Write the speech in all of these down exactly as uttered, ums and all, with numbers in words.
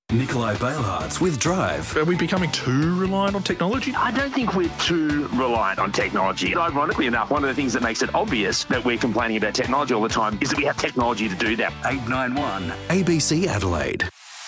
Nikolai Bailhartz with Drive. Are we becoming too reliant on technology? I don't think we're too reliant on technology. Ironically enough, one of the things that makes it obvious that we're complaining about technology all the time is that we have technology to do that. eight nine one A B C Adelaide.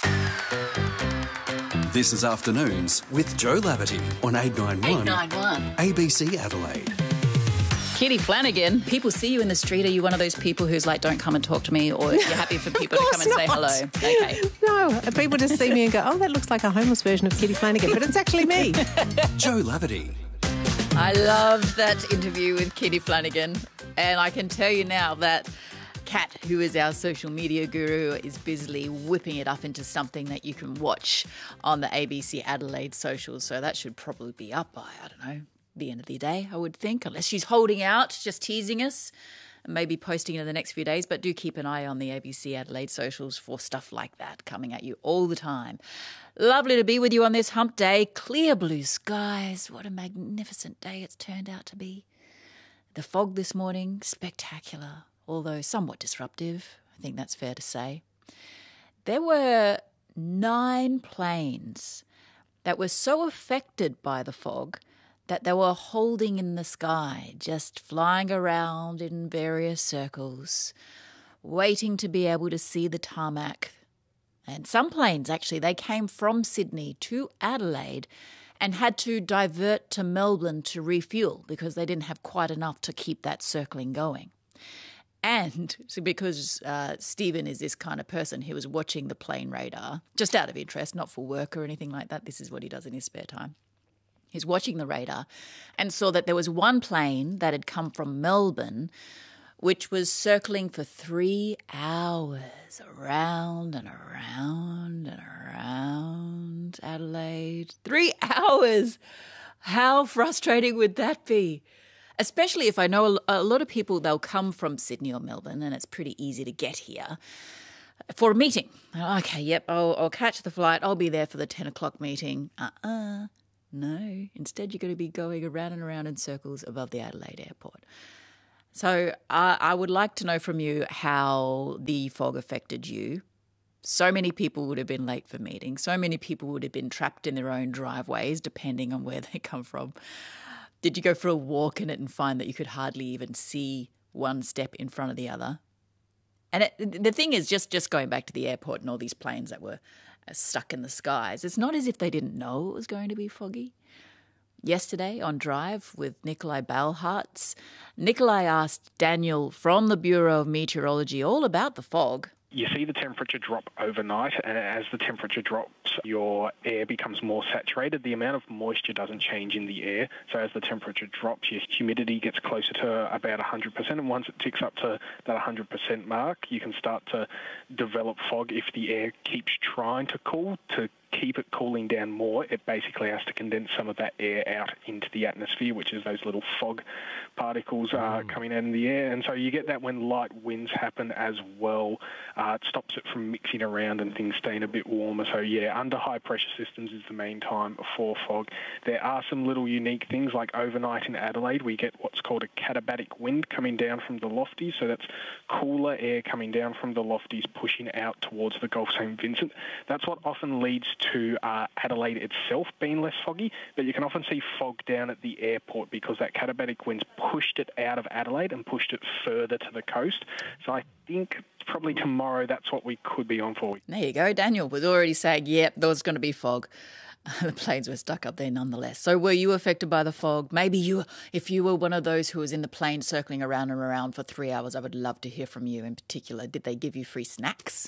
This is Afternoons with Joe Laverty on eight nine one eight nine one A B C Adelaide. Kitty Flanagan, people see you in the street. Are you one of those people who's like, don't come and talk to me, or you're happy for people to come and not. say hello? Okay. No, people just see me and go, oh, that looks like a homeless version of Kitty Flanagan, but it's actually me. Joe Laverty. I loved that interview with Kitty Flanagan, and I can tell you now that Kat, who is our social media guru, is busily whipping it up into something that you can watch on the A B C Adelaide socials. So that should probably be up by, I don't know, the end of the day, I would think, unless she's holding out, just teasing us, and maybe posting it in the next few days. But do keep an eye on the A B C Adelaide socials for stuff like that coming at you all the time. Lovely to be with you on this hump day. Clear blue skies. What a magnificent day it's turned out to be. The fog this morning, spectacular, although somewhat disruptive. I think that's fair to say. There were nine planes that were so affected by the fog that they were holding in the sky, just flying around in various circles, waiting to be able to see the tarmac. And some planes, actually, they came from Sydney to Adelaide and had to divert to Melbourne to refuel because they didn't have quite enough to keep that circling going. And so because uh, Stephen is this kind of person, he was watching the plane radar, just out of interest, not for work or anything like that. This is what he does in his spare time. He's watching the radar and saw that there was one plane that had come from Melbourne which was circling for three hours around and around and around Adelaide. Three hours! How frustrating would that be? Especially if I know a lot of people, they'll come from Sydney or Melbourne and it's pretty easy to get here for a meeting. Okay, yep, I'll, I'll catch the flight. I'll be there for the ten o'clock meeting. Uh-uh. No, instead you're going to be going around and around in circles above the Adelaide airport. So uh, I would like to know from you how the fog affected you. So many people would have been late for meetings. So many people would have been trapped in their own driveways, depending on where they come from. Did you go for a walk in it and find that you could hardly even see one step in front of the other? And it, the thing is, just, just going back to the airport and all these planes that were stuck in the skies, it's not as if they didn't know it was going to be foggy. Yesterday on Drive with Nikolai Bailhartz, Nikolai asked Daniel from the Bureau of Meteorology all about the fog. You see the temperature drop overnight, and as the temperature drops, your air becomes more saturated. The amount of moisture doesn't change in the air, so as the temperature drops, your humidity gets closer to about one hundred percent, and once it ticks up to that one hundred percent mark, you can start to develop fog. If the air keeps trying to cool, to keep it cooling down more, it basically has to condense some of that air out into the atmosphere, which is those little fog particles uh, mm. coming out in the air. And so you get that when light winds happen as well. Uh, it stops it from mixing around and things staying a bit warmer. So, yeah, under high pressure systems is the main time for fog. There are some little unique things, like overnight in Adelaide, we get what's called a katabatic wind coming down from the lofties. So that's cooler air coming down from the lofties, pushing out towards the Gulf Saint Vincent. That's what often leads to uh, Adelaide itself being less foggy, but you can often see fog down at the airport because that katabatic wind's pushed it out of Adelaide and pushed it further to the coast. So I think probably tomorrow that's what we could be on for. There you go. Daniel was already saying, yep, there was going to be fog. The planes were stuck up there nonetheless. So were you affected by the fog? Maybe you, if you were one of those who was in the plane circling around and around for three hours, I would love to hear from you in particular. Did they give you free snacks?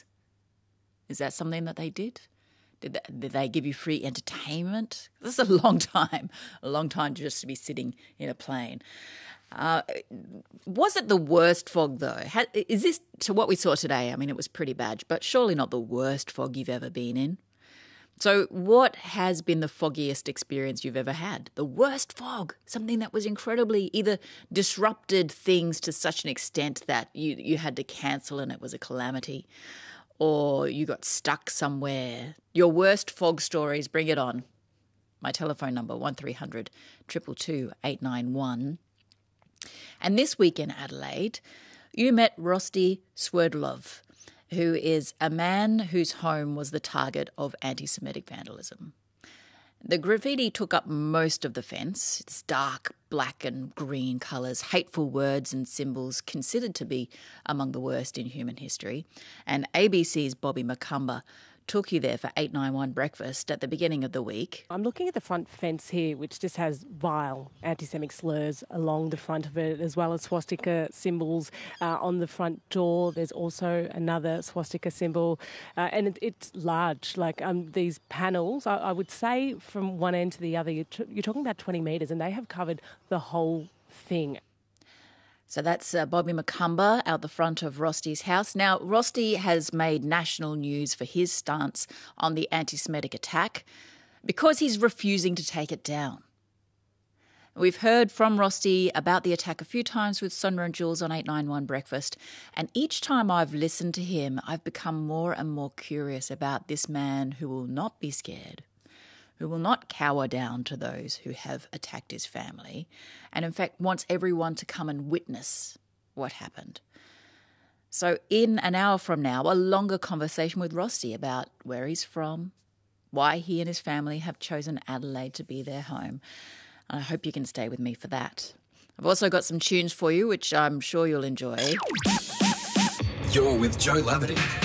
Is that something that they did? Did they, did they give you free entertainment? This is a long time, a long time just to be sitting in a plane. Uh, was it the worst fog, though? Had, is this, to what we saw today, I mean, it was pretty bad, but surely not the worst fog you've ever been in. So what has been the foggiest experience you've ever had? The worst fog, something that was incredibly either disrupted things to such an extent that you, you had to cancel and it was a calamity, or you got stuck somewhere. Your worst fog stories, bring it on. My telephone number, one three hundred two two two eight nine one. And this week in Adelaide, you met Rosti Swerdlov, who is a man whose home was the target of anti-Semitic vandalism. The graffiti took up most of the fence. It's dark black and green colours, hateful words and symbols considered to be among the worst in human history. And A B C's Bobby McCumber took you there for eight nine one Breakfast at the beginning of the week. I'm looking at the front fence here, which just has vile anti-Semitic slurs along the front of it, as well as swastika symbols uh, on the front door. There's also another swastika symbol, uh, and it, it's large. Like um, these panels, I, I would say from one end to the other, you're, t- you're talking about twenty metres, and they have covered the whole thing. So that's uh, Bobby McCumber out the front of Rosti's house. Now, Rosti has made national news for his stance on the anti-Semitic attack because he's refusing to take it down. We've heard from Rosti about the attack a few times with Sonia and Jules on eight nine one Breakfast, and each time I've listened to him, I've become more and more curious about this man who will not be scared, who will not cower down to those who have attacked his family, and in fact wants everyone to come and witness what happened. So in an hour from now, a longer conversation with Rosti about where he's from, why he and his family have chosen Adelaide to be their home. And I hope you can stay with me for that. I've also got some tunes for you, which I'm sure you'll enjoy. You're with Joe Lavity.